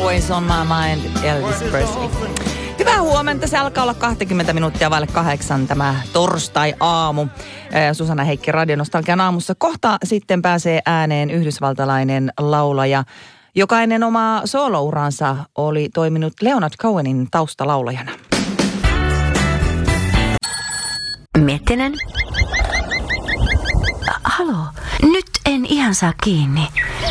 Always on my mind, Elvis Presley. Hyvää huomenta, se alkaa olla 20 minuuttia vaille 8 tämä torstai-aamu. Susanna Heikki Radionostalgian aamussa. Kohta sitten pääsee ääneen yhdysvaltalainen laulaja, joka ennen omaa soolouransa oli toiminut Leonard Cohenin taustalaulajana. Miettinen. Halo, nyt en ihan saa kiinni.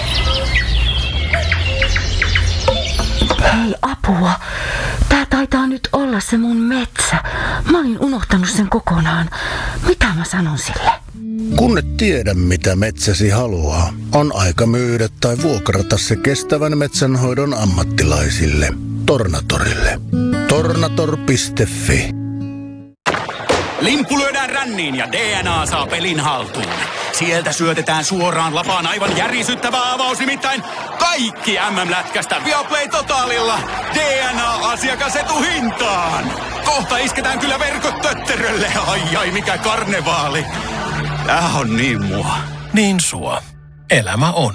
Hei, apua. Tää taitaa nyt olla se mun metsä. Mä olin unohtanut sen kokonaan. Mitä mä sanon sille? Kun et tiedä, mitä metsäsi haluaa, on aika myydä tai vuokrata se kestävän metsänhoidon ammattilaisille. Tornatorille. Tornator.fi. Limppu lyödään ränniin ja DNA saa pelin haltuun. Sieltä syötetään suoraan lapaan aivan järisyttävä avaus, nimittäin kaikki MM-lätkästä Viaplay Totalilla DNA-asiakasetuhintaan. Kohta isketään kyllä verkot tötterölle. Ai mikä karnevaali. Tää on niin mua. Niin sua. Elämä on.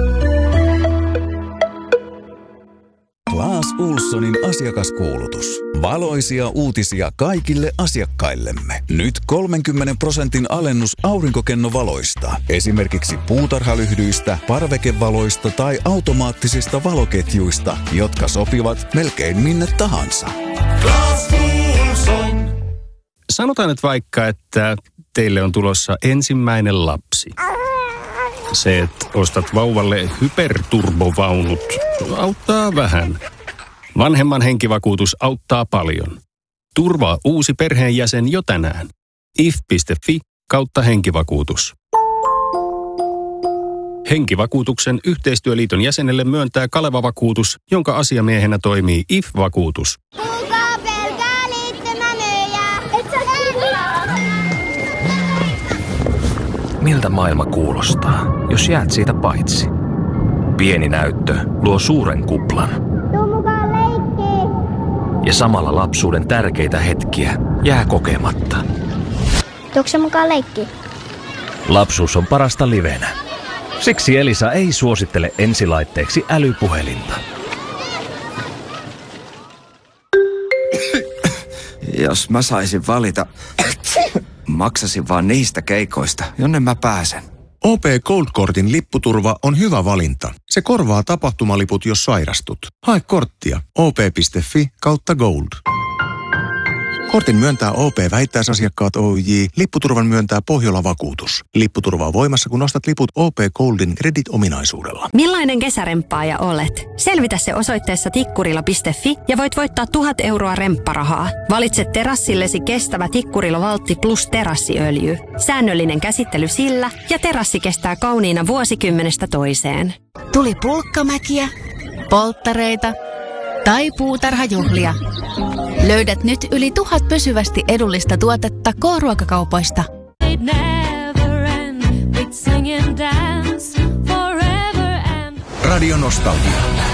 Claes Ohlsonin asiakaskuulutus. Valoisia uutisia kaikille asiakkaillemme. Nyt 30% alennus aurinkokennovaloista. Esimerkiksi puutarhalyhdyistä, parvekevaloista tai automaattisista valoketjuista, jotka sopivat melkein minne tahansa. Claes Ohlson. Sanotaan nyt vaikka, että teille on tulossa ensimmäinen lapsi. Se, että ostat vauvalle hyperturbovaunut, auttaa vähän. Vanhemman henkivakuutus auttaa paljon. Turvaa uusi perheenjäsen jo tänään. if.fi/henkivakuutus. Henkivakuutuksen yhteistyöliiton jäsenelle myöntää Kaleva-vakuutus, jonka asiamiehenä toimii IF-vakuutus. Miltä maailma kuulostaa, jos jäät siitä paitsi? Pieni näyttö luo suuren kuplan. Tuu mukaan leikkiin. Ja samalla lapsuuden tärkeitä hetkiä jää kokematta. Tuutko mukaan leikkiin? Lapsuus on parasta livenä. Siksi Elisa ei suosittele ensilaitteeksi älypuhelinta. Jos mä saisin valita, maksasin vaan niistä keikoista, jonne mä pääsen. OP Gold-kortin lipputurva on hyvä valinta. Se korvaa tapahtumaliput, jos sairastut. Hae korttia op.fi/gold. Kortin myöntää OP-vähittäisasiakkaat Oyj. Lipputurvan myöntää Pohjola-vakuutus. Lipputurva on voimassa, kun ostat liput OP Goldin Credit-ominaisuudella. Millainen kesäremppaaja olet? Selvitä se osoitteessa tikkurila.fi ja voit voittaa 1 000 euroa rempparahaa. Valitse terassillesi kestävä Tikkurila Valtti plus terassiöljy. Säännöllinen käsittely sillä ja terassi kestää kauniina vuosikymmenestä toiseen. Tuli pulkkamäkiä, polttareita tai puutarhajuhlia. Löydät nyt yli 1000 pysyvästi edullista tuotetta K-ruokakaupoista. Radio Nostalgia.